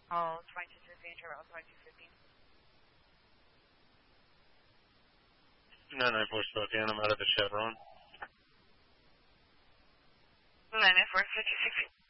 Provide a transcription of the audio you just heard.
Oh, 2215, travel 2215. 994 Spokane, I'm out of the Chevron. 994 56.